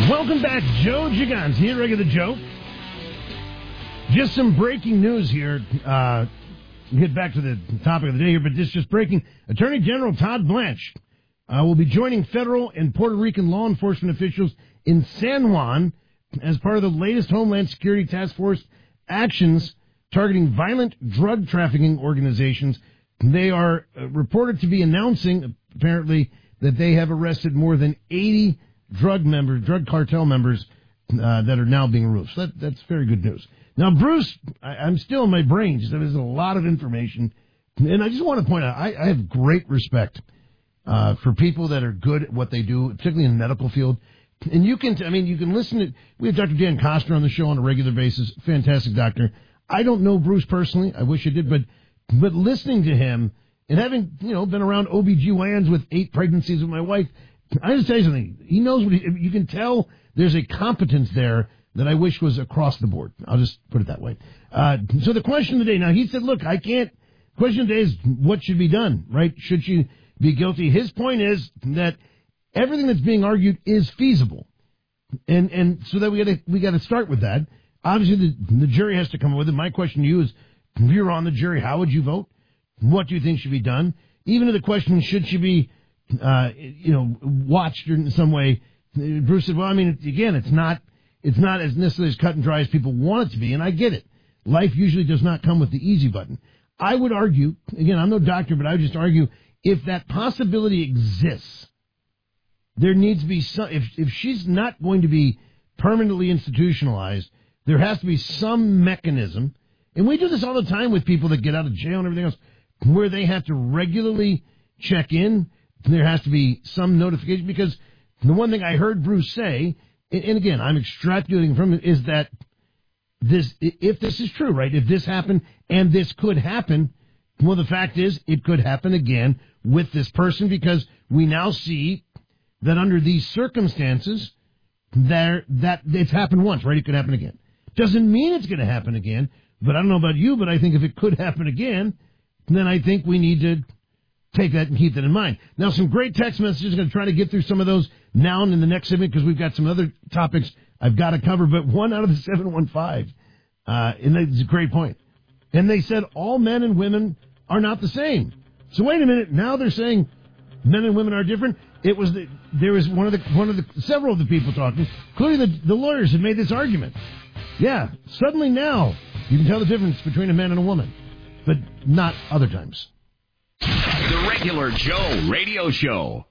Welcome back, Joe Gigante here, Regular Joe. Just some breaking news here. We'll get back to the topic of the day here, but just breaking. Attorney General Todd Blanche will be joining federal and Puerto Rican law enforcement officials in San Juan as part of the latest Homeland Security Task Force actions targeting violent drug trafficking organizations. They are reported to be announcing, apparently, that they have arrested more than 80 drug cartel members that are now being removed. So that's very good news. Now, Bruce, I'm still in my brain. There's a lot of information. And I just want to point out, I have great respect for people that are good at what they do, particularly in the medical field. And you can listen to, we have Dr. Dan Costner on the show on a regular basis. Fantastic doctor. I don't know Bruce personally. I wish I did, but listening to him and having, been around OBGYNs with 8 pregnancies with my wife, I just tell you something. He knows what you can tell there's a competence there that I wish was across the board. I'll just put it that way. So the question of the day, now he said, look, question of the day is what should be done, right? Should she be guilty? His point is that everything that's being argued is feasible. And so that we got to start with that. Obviously the jury has to come up with it. My question to you is, if you're on the jury, how would you vote? What do you think should be done? Even to the question, should she be watched in some way? Bruce said, well, again, it's not as necessarily as cut and dry as people want it to be, and I get it. Life usually does not come with the easy button. I would argue, again, I'm no doctor, but I would just argue, if that possibility exists, there needs to be some, if she's not going to be permanently institutionalized, there has to be some mechanism, and we do this all the time with people that get out of jail and everything else, where they have to regularly check in. There has to be some notification, because the one thing I heard Bruce say, and again, I'm extrapolating from it, is that if this is true, right, if this happened and this could happen, well, the fact is it could happen again with this person, because we now see that under these circumstances, that it's happened once, right? It could happen again. Doesn't mean it's going to happen again, but I don't know about you, but I think if it could happen again, then I think we need to take that and keep that in mind. Now, some great text messages. I'm going to try to get through some of those now and in the next segment, because we've got some other topics I've got to cover. But one out of the 715, and that's a great point. And they said all men and women are not the same. So wait a minute. Now they're saying men and women are different. There was several of the people talking, including the lawyers, that made this argument. Yeah, suddenly now you can tell the difference between a man and a woman, but not other times. The Regular Joe Radio Show.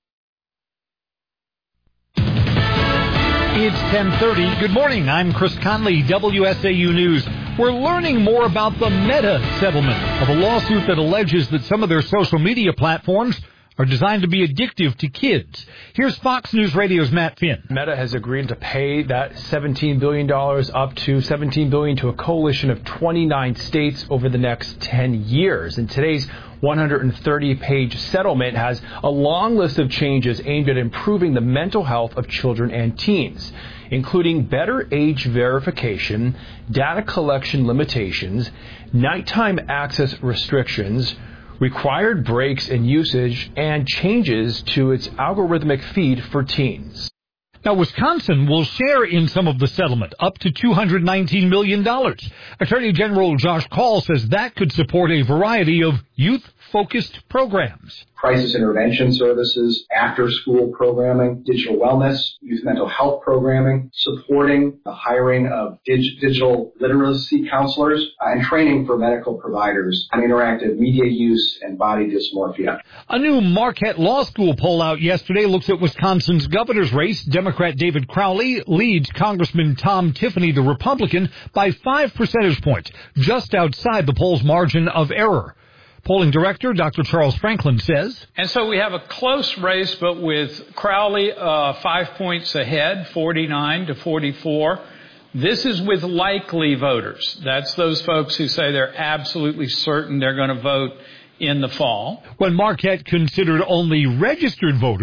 It's 10:30. Good morning. I'm Chris Conley, WSAU News. We're learning more about the Meta settlement of a lawsuit that alleges that some of their social media platforms are designed to be addictive to kids. Here's Fox News Radio's Matt Finn. Meta has agreed to pay that $17 billion, up to $17 billion, to a coalition of 29 states over the next 10 years. And today's 130-page settlement has a long list of changes aimed at improving the mental health of children and teens, including better age verification, data collection limitations, nighttime access restrictions, required breaks in usage, and changes to its algorithmic feed for teens. Now, Wisconsin will share in some of the settlement, up to $219 million. Attorney General Josh Kaul says that could support a variety of youth-focused programs. Crisis intervention services, after-school programming, digital wellness, youth mental health programming, supporting the hiring of digital literacy counselors, and training for medical providers on interactive media use and body dysmorphia. A new Marquette Law School poll out yesterday looks at Wisconsin's governor's race. Democrat David Crowley leads Congressman Tom Tiffany, the Republican, by 5 percentage points, just outside the poll's margin of error. Polling director Dr. Charles Franklin says. And so we have a close race, but with Crowley 5 points ahead, 49 to 44. This is with likely voters. That's those folks who say they're absolutely certain they're going to vote in the fall. When Marquette considered only registered voters,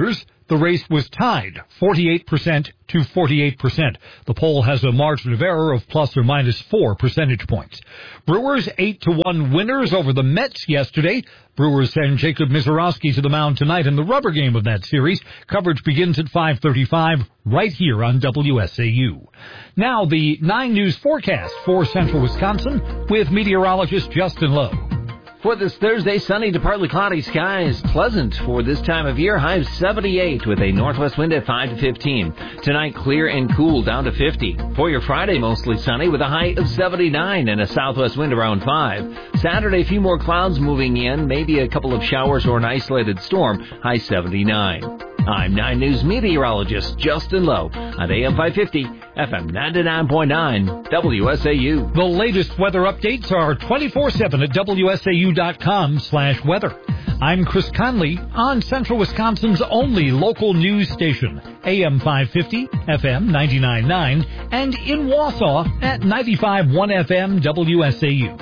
The race was tied 48% to 48%. The poll has a margin of error of plus or minus 4 percentage points. Brewers 8-1 winners over the Mets yesterday. Brewers send Jacob Misiorowski to the mound tonight in the rubber game of that series. Coverage begins at 5:35 right here on WSAU. Now the 9 News forecast for central Wisconsin with meteorologist Justin Lowe. For this Thursday, sunny to partly cloudy skies. Pleasant for this time of year. High of 78 with a northwest wind at 5 to 15. Tonight, clear and cool down to 50. For your Friday, mostly sunny with a high of 79 and a southwest wind around 5. Saturday, a few more clouds moving in. Maybe a couple of showers or an isolated storm. High 79. I'm 9 News meteorologist Justin Lowe on AM 550, FM 99.9, WSAU. The latest weather updates are 24/7 at WSAU.com/weather. I'm Chris Conley on Central Wisconsin's only local news station, AM 550, FM 99.9, and in Wausau at 95.1 FM WSAU.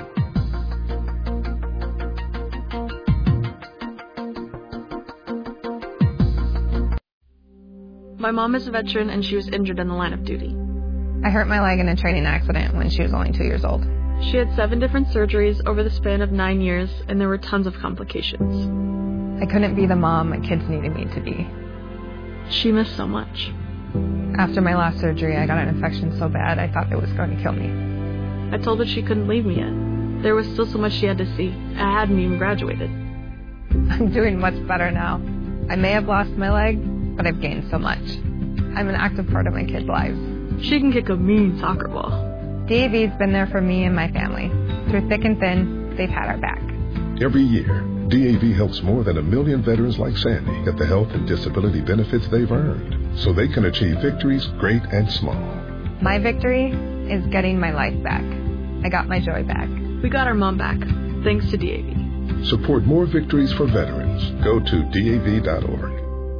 My mom is a veteran and she was injured in the line of duty. I hurt my leg in a training accident when she was only 2 years old. She had 7 different surgeries over the span of 9 years, and there were tons of complications. I couldn't be the mom my kids needed me to be. She missed so much. After my last surgery, I got an infection so bad I thought it was going to kill me. I told her she couldn't leave me yet. There was still so much she had to see. I hadn't even graduated. I'm doing much better now. I may have lost my leg, but I've gained so much. I'm an active part of my kids' lives. She can kick a mean soccer ball. DAV's been there for me and my family. Through thick and thin, they've had our back. Every year, DAV helps more than 1 million veterans like Sandy get the health and disability benefits they've earned, so they can achieve victories great and small. My victory is getting my life back. I got my joy back. We got our mom back, thanks to DAV. Support more victories for veterans. Go to DAV.org.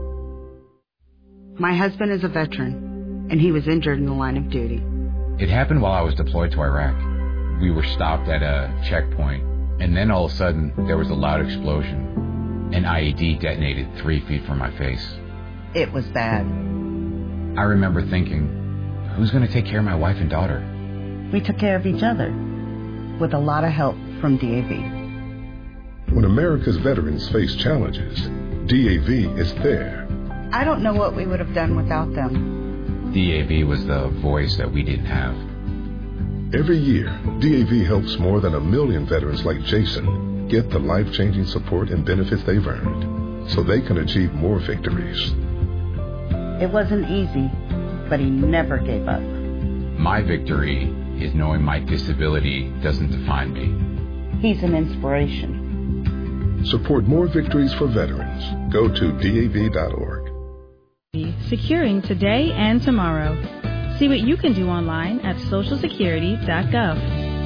My husband is a veteran, and he was injured in the line of duty. It happened while I was deployed to Iraq. We were stopped at a checkpoint, and then all of a sudden, there was a loud explosion. An IED detonated 3 feet from my face. It was bad. I remember thinking, who's going to take care of my wife and daughter? We took care of each other, with a lot of help from DAV. When America's veterans face challenges, DAV is there. I don't know what we would have done without them. DAV was the voice that we didn't have. Every year, DAV helps more than 1 million veterans like Jason get the life-changing support and benefits they've earned, so they can achieve more victories. It wasn't easy, but he never gave up. My victory is knowing my disability doesn't define me. He's an inspiration. Support more victories for veterans. Go to DAV.org. Securing today and tomorrow. See what you can do online at socialsecurity.gov.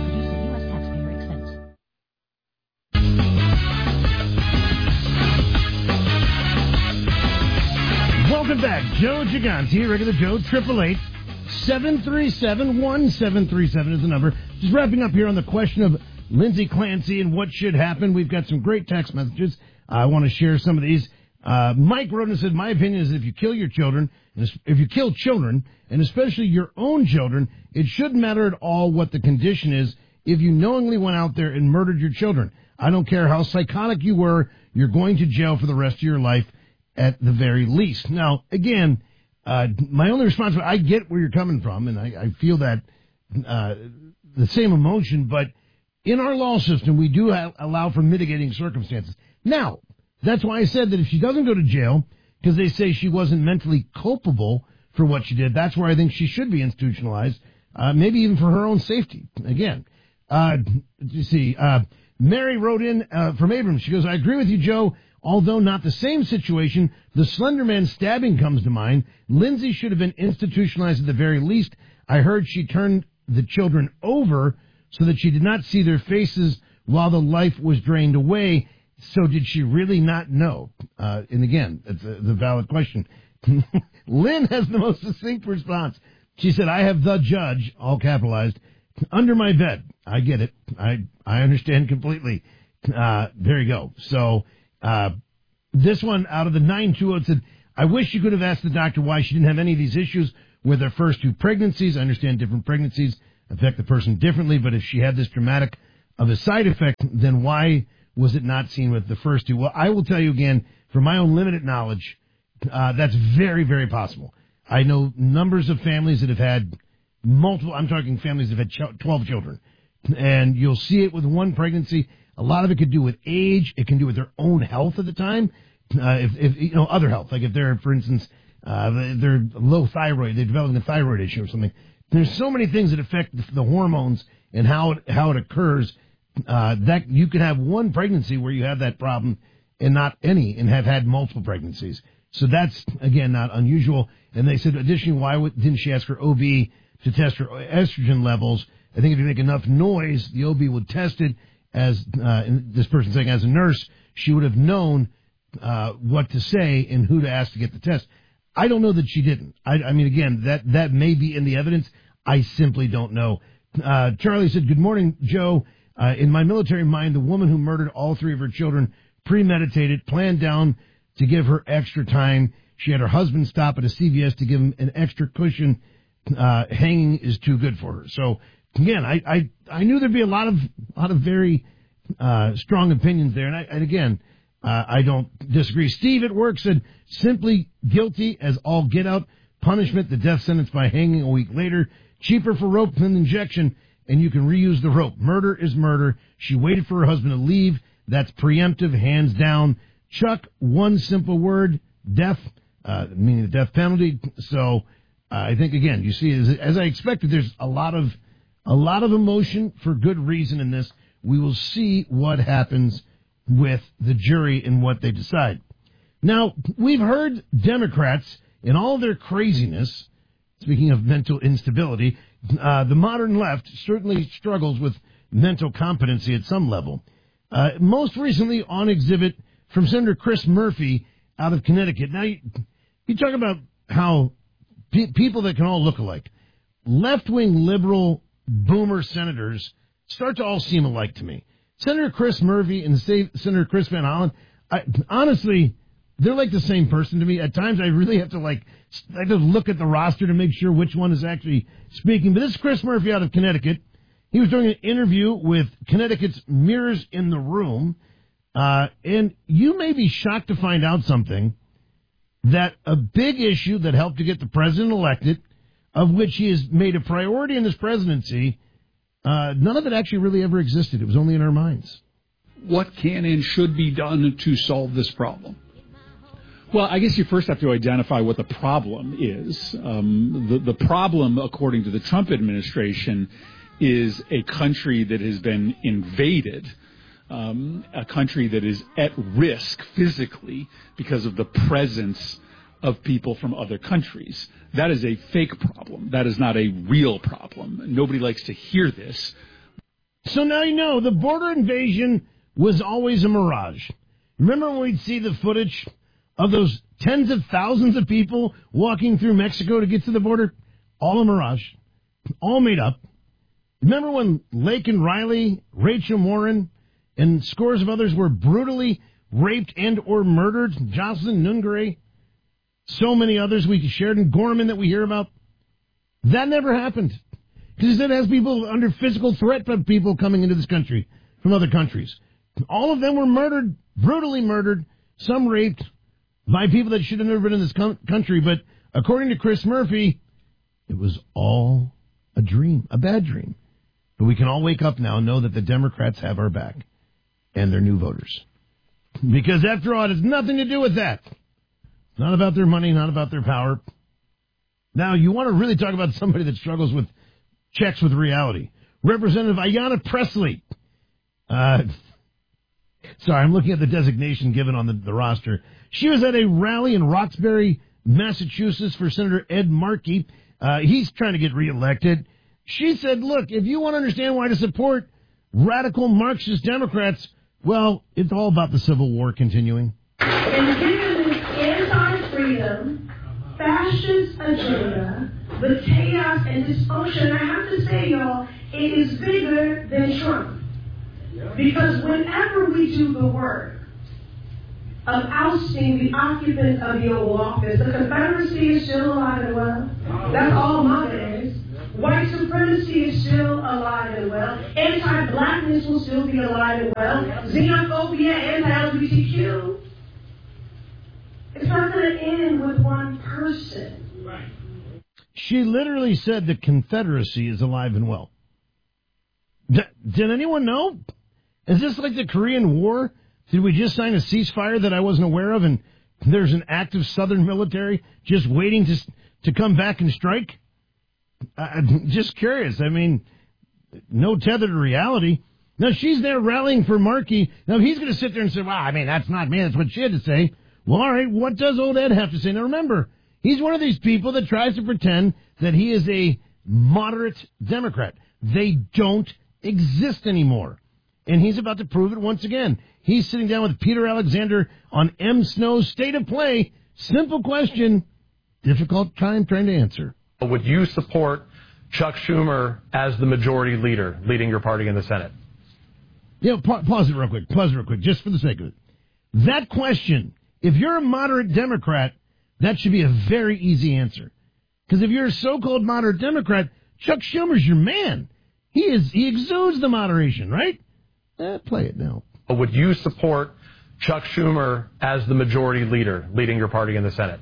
Welcome back. Joe Gigante, regular Joe, 888-737-1737 is the number. Just wrapping up here on the question of Lindsay Clancy and what should happen. We've got some great text messages. I want to share some of these. Mike wrote and said, my opinion is if you kill your children, if you kill children, and especially your own children, it shouldn't matter at all what the condition is if you knowingly went out there and murdered your children. I don't care how psychotic you were, you're going to jail for the rest of your life at the very least. Now, again, my only response, I get where you're coming from, and I feel that the same emotion, but in our law system, we do allow for mitigating circumstances. Now, that's why I said that if she doesn't go to jail, because they say she wasn't mentally culpable for what she did, that's where I think she should be institutionalized, maybe even for her own safety. Again, you see, Mary wrote in from Abrams. She goes, I agree with you, Joe. Although not the same situation, the Slender Man stabbing comes to mind. Lindsay should have been institutionalized at the very least. I heard she turned the children over so that she did not see their faces while the life was drained away. So did she really not know? And again, it's a valid question. Lynn has the most succinct response. She said, I have the judge, all capitalized, under my bed. I get it. I understand completely. There you go. So this one out of the 920 said, I wish she could have asked the doctor why she didn't have any of these issues with her first 2 pregnancies. I understand different pregnancies affect the person differently, but if she had this dramatic of a side effect, then why was it not seen with the first 2? Well, I will tell you again, from my own limited knowledge, that's very, very possible. I know numbers of families that have had multiple, I'm talking families that have had 12 children, and you'll see it with one pregnancy. A lot of it could do with age. It can do with their own health at the time. If other health, like if they're, for instance, they're low thyroid, they're developing a thyroid issue or something. There's so many things that affect the hormones and how it occurs, that you could have one pregnancy where you have that problem and not any, and have had multiple pregnancies. So that's, again, not unusual. And they said, additionally, why didn't she ask her OB to test her estrogen levels? I think if you make enough noise, the OB would test it. As this person saying, as a nurse, she would have known what to say and who to ask to get the test. I don't know that she didn't. I mean, again, that may be in the evidence. I simply don't know. Charlie said, good morning, Joe. In my military mind, the woman who murdered all 3 of her children premeditated, planned down to give her extra time. She had her husband stop at a CVS to give him an extra cushion. Hanging is too good for her. So, again, I knew there'd be a lot of very strong opinions there, and again, I don't disagree. Steve at work said simply guilty as all get out. Punishment, the death sentence by hanging a week later. Cheaper for rope than injection, and you can reuse the rope. Murder is murder. She waited for her husband to leave. That's preemptive, hands down. Chuck, one simple word, death, meaning the death penalty. So I think, again, you see, as I expected, there's a lot of emotion for good reason in this. We will see what happens with the jury and what they decide. Now, we've heard Democrats, in all their craziness, speaking of mental instability, the modern left certainly struggles with mental competency at some level. Most recently on exhibit from Senator Chris Murphy out of Connecticut. Now, you talk about how people that can all look alike. Left-wing liberal boomer senators start to all seem alike to me. Senator Chris Murphy and Senator Chris Van Hollen, honestly, they're like the same person to me. At times, I really have to look at the roster to make sure which one is actually speaking. But this is Chris Murphy out of Connecticut. He was doing an interview with Connecticut's Mirrors in the Room. And you may be shocked to find out something, that a big issue that helped to get the president elected, of which he has made a priority in his presidency, none of it actually really ever existed. It was only in our minds. What can and should be done to solve this problem? Well, I guess you first have to identify what the problem is. The problem, according to the Trump administration, is a country that has been invaded, a country that is at risk physically because of the presence of people from other countries. That is a fake problem. That is not a real problem. Nobody likes to hear this. So now you know the border invasion was always a mirage. Remember when we'd see the footage of those tens of thousands of people walking through Mexico to get to the border? All a mirage. All made up. Remember when Laken Riley, Rachel Morin, and scores of others were brutally raped and or murdered? Jocelyn Nungare, so many others, Sheridan Gorman that we hear about. That never happened. Because it has people under physical threat of people coming into this country from other countries. All of them were murdered, brutally murdered, some raped by people that should have never been in this country. But according to Chris Murphy, it was all a dream, a bad dream. But we can all wake up now and know that the Democrats have our back and their new voters. Because after all, it has nothing to do with that. Not about their money, not about their power. Now, you want to really talk about somebody that struggles with checks with reality. Representative Ayanna Pressley. Sorry, I'm looking at the designation given on the roster. She was at a rally in Roxbury, Massachusetts for Senator Ed Markey. He's trying to get reelected. She said, look, if you want to understand why to support radical Marxist Democrats, well, it's all about the Civil War continuing. And given this anti-freedom, fascist agenda, the chaos and dysfunction, I have to say, y'all, it is bigger than Trump. Because whenever we do the work, of ousting the occupant of the Oval Office. The Confederacy is still alive and well. That's all MAGA is. White supremacy is still alive and well. Anti-blackness will still be alive and well. Xenophobia, anti-LGBTQ. It's not going to end with one person. Right. She literally said the Confederacy is alive and well. Did anyone know? Is this like the Korean War? Did we just sign a ceasefire that I wasn't aware of, and there's an active Southern military just waiting to come back and strike? I'm just curious. I mean, no tether to reality. Now, she's there rallying for Markey. Now, he's going to sit there and say, well, I mean, that's not me. That's what she had to say. Well, all right, what does old Ed have to say? Now, remember, he's one of these people that tries to pretend that he is a moderate Democrat. They don't exist anymore. And he's about to prove it once again. He's sitting down with Peter Alexander on M. Snow's State of Play. Simple question, difficult time trying to answer. Would you support Chuck Schumer as the majority leader leading your party in the Senate? Yeah, pause it real quick, just for the sake of it. That question, if you're a moderate Democrat, that should be a very easy answer. Because if you're a so-called moderate Democrat, Chuck Schumer's your man. He exudes the moderation, right? Play it now. Would you support Chuck Schumer as the majority leader leading your party in the Senate?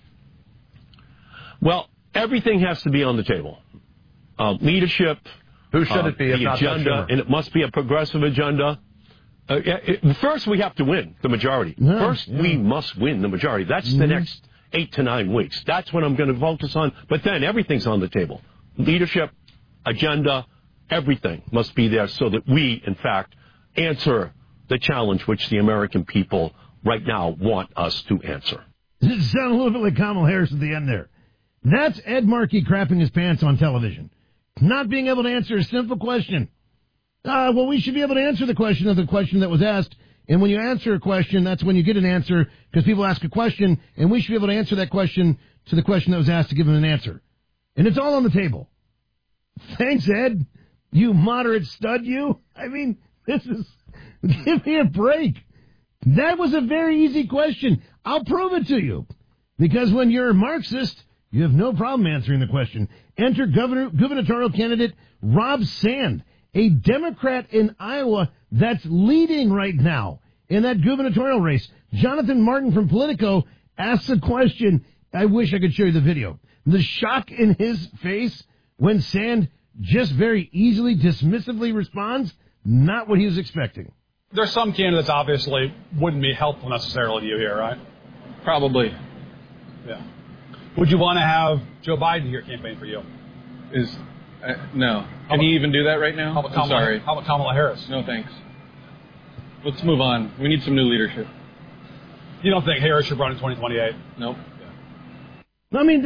Well, everything has to be on the table. Leadership. Who should it be? The agenda, and it must be a progressive agenda. First, we have to win the majority. We must win the majority. That's the next 8 to 9 weeks. That's what I'm going to focus on. But then everything's on the table. Leadership, agenda, everything must be there so that we, in fact, answer the challenge which the American people right now want us to answer. It sounded a little bit like Kamala Harris at the end there. That's Ed Markey crapping his pants on television. Not being able to answer a simple question. Well, we should be able to answer the question of the question that was asked. And when you answer a question, that's when you get an answer, because people ask a question, and we should be able to answer that question to the question that was asked to give them an answer. And it's all on the table. Thanks, Ed. You moderate stud, you. I mean, give me a break. That was a very easy question. I'll prove it to you. Because when you're a Marxist, you have no problem answering the question. Enter gubernatorial candidate Rob Sand, a Democrat in Iowa that's leading right now in that gubernatorial race. Jonathan Martin from Politico asks a question. I wish I could show you the video. The shock in his face when Sand just very easily, dismissively responds, not what he was expecting. There's some candidates obviously wouldn't be helpful necessarily to you here, right? Probably. Yeah. Would you want to have Joe Biden here campaign for you? No. Can he even do that right now? I'm sorry. How about Kamala Harris? No, thanks. Let's move on. We need some new leadership. You don't think Harris should run in 2028? Nope. I mean,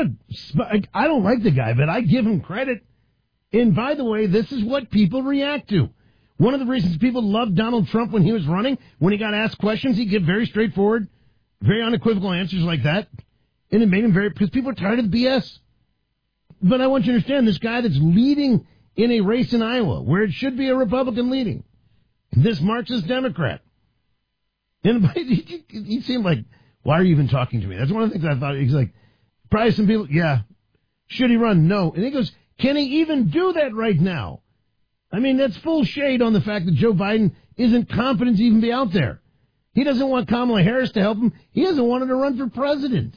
I don't like the guy, but I give him credit. And by the way, this is what people react to. One of the reasons people loved Donald Trump when he was running, when he got asked questions, he'd give very straightforward, very unequivocal answers like that. And it made him because people are tired of the BS. But I want you to understand, this guy that's leading in a race in Iowa, where it should be a Republican leading, this Marxist Democrat. And he seemed like, why are you even talking to me? That's one of the things I thought. He's like, probably some people, yeah. Should he run? No. And he goes, can he even do that right now? I mean, that's full shade on the fact that Joe Biden isn't competent to even be out there. He doesn't want Kamala Harris to help him. He doesn't want her to run for president.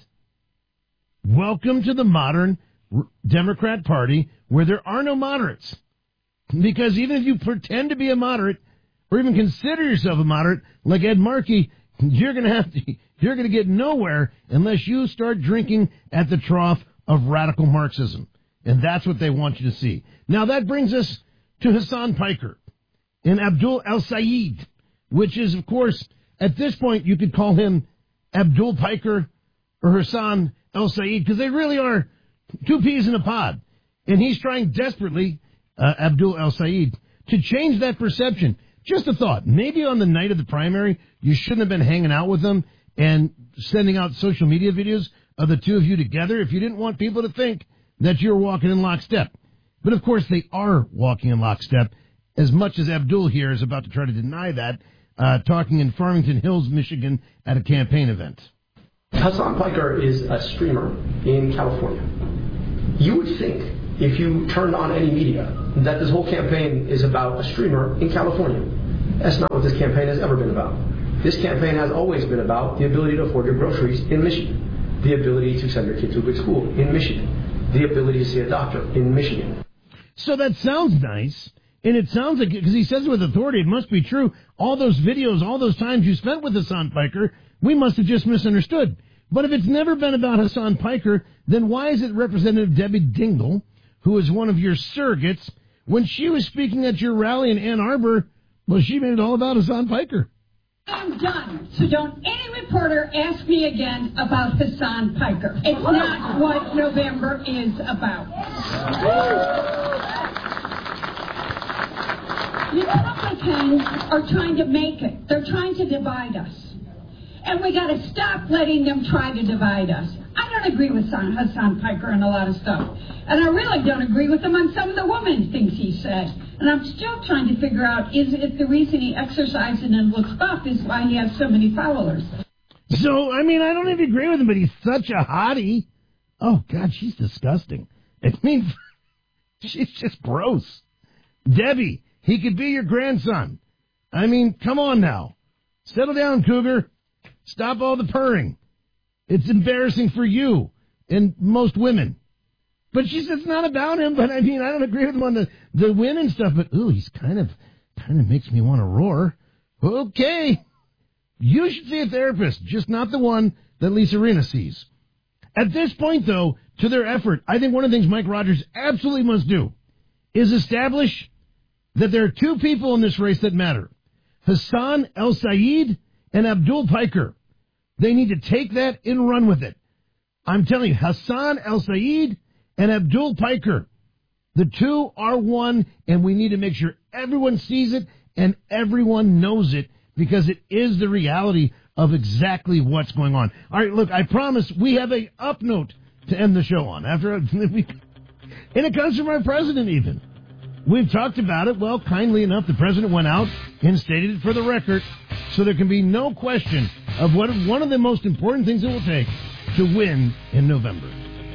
Welcome to the modern Democrat Party where there are no moderates. Because even if you pretend to be a moderate or even consider yourself a moderate like Ed Markey, you're going to get nowhere unless you start drinking at the trough of radical Marxism. And that's what they want you to see. Now that brings us to Hassan Piker and Abdul El-Sayed, which is, of course, at this point you could call him Abdul Piker or Hassan El-Sayed, because they really are two peas in a pod. And he's trying desperately, Abdul El-Sayed, to change that perception. Just a thought. Maybe on the night of the primary, you shouldn't have been hanging out with them and sending out social media videos of the two of you together if you didn't want people to think that you're walking in lockstep. But, of course, they are walking in lockstep, as much as Abdul here is about to try to deny that. talking in Farmington Hills, Michigan, at a campaign event. Hassan Piker is a streamer in California. You would think, if you turned on any media, that this whole campaign is about a streamer in California. That's not what this campaign has ever been about. This campaign has always been about the ability to afford your groceries in Michigan, the ability to send your kid to a good school in Michigan, the ability to see a doctor in Michigan. So that sounds nice, and it sounds like, because he says it with authority, it must be true. All those videos, all those times you spent with Hassan Piker, we must have just misunderstood. But if it's never been about Hassan Piker, then why is it Representative Debbie Dingell, who is one of your surrogates, when she was speaking at your rally in Ann Arbor, well, she made it all about Hassan Piker. I'm done. So don't any reporter ask me again about Hassan Piker. It's not what November is about. Republicans are trying to make it. They're trying to divide us. And we got to stop letting them try to divide us. I don't agree with Hassan Piker on a lot of stuff. And I really don't agree with him on some of the woman things he said. And I'm still trying to figure out, is it the reason he exercises and looks buff is why he has so many followers? So, I mean, I don't even agree with him, but he's such a hottie. Oh, God, she's disgusting. I mean, she's just gross. Debbie, he could be your grandson. I mean, come on now. Settle down, Cougar. Stop all the purring. It's embarrassing for you and most women. But she says it's not about him, but I mean, I don't agree with him on the win and stuff, but ooh, he's kind of makes me want to roar. Okay. You should see a therapist, just not the one that Lisa Rinna sees. At this point, though, to their effort, I think one of the things Mike Rogers absolutely must do is establish that there are two people in this race that matter. Hassan El-Sayed and Abdul Piker. They need to take that and run with it. I'm telling you, Hassan El-Sayed and Abdul Piker, the two are one, and we need to make sure everyone sees it and everyone knows it, because it is the reality of exactly what's going on. All right, look, I promise we have a up note to end the show on. And it comes from our president even. We've talked about it. Well, kindly enough, the president went out and stated it for the record, so there can be no question of what one of the most important things it will take to win in November.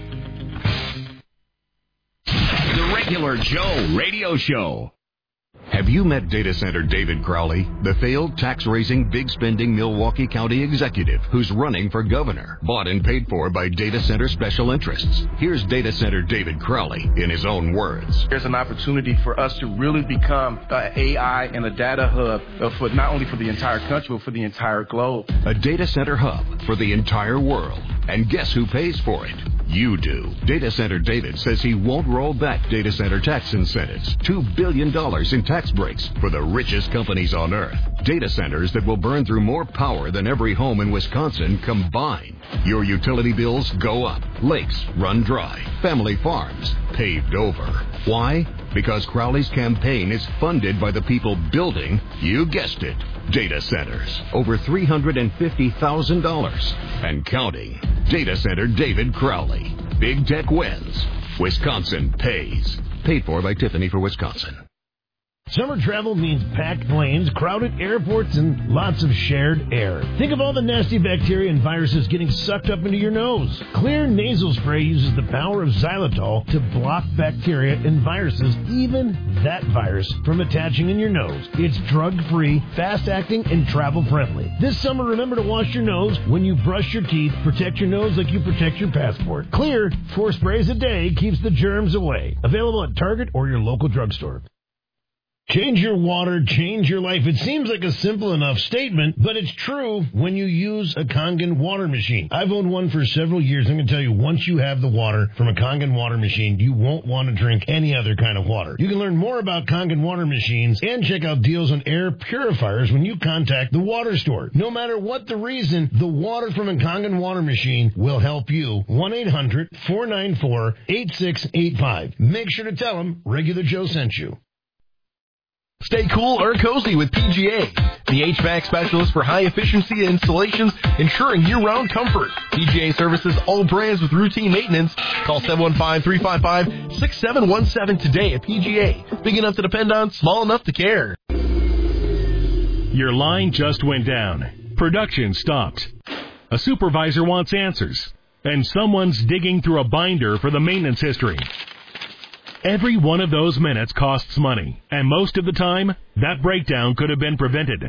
The Regular Joe Radio Show. Have you met data center David Crowley, the failed tax-raising, big-spending Milwaukee County executive who's running for governor, bought and paid for by data center special interests? Here's data center David Crowley in his own words. There's an opportunity for us to really become an AI and a data hub for not only for the entire country, but for the entire globe. A data center hub for the entire world. And guess who pays for it? You do. Data Center David says he won't roll back data center tax incentives. $2 billion in tax breaks for the richest companies on earth. Data centers that will burn through more power than every home in Wisconsin combined. Your utility bills go up. Lakes run dry. Family farms paved over. Why? Because Crowley's campaign is funded by the people building, you guessed it, data centers. Over $350,000 and counting. Data Center David Crowley. Big tech wins. Wisconsin pays. Paid for by Tiffany for Wisconsin. Summer travel means packed planes, crowded airports, and lots of shared air. Think of all the nasty bacteria and viruses getting sucked up into your nose. Clear nasal spray uses the power of xylitol to block bacteria and viruses, even that virus, from attaching in your nose. It's drug-free, fast-acting, and travel-friendly. This summer, remember to wash your nose when you brush your teeth. Protect your nose like you protect your passport. Clear, 4 sprays a day keeps the germs away. Available at Target or your local drugstore. Change your water, change your life. It seems like a simple enough statement, but it's true when you use a Kangen water machine. I've owned one for several years. I'm going to tell you, once you have the water from a Kangen water machine, you won't want to drink any other kind of water. You can learn more about Kangen water machines and check out deals on air purifiers when you contact the water store. No matter what the reason, the water from a Kangen water machine will help you. 1-800-494-8685. Make sure to tell them Regular Joe sent you. Stay cool or cozy with PGA, the HVAC specialist for high-efficiency installations, ensuring year-round comfort. PGA services all brands with routine maintenance. Call 715-355-6717 today at PGA. Big enough to depend on, small enough to care. Your line just went down. Production stopped. A supervisor wants answers. And someone's digging through a binder for the maintenance history. Every one of those minutes costs money. And most of the time, that breakdown could have been prevented.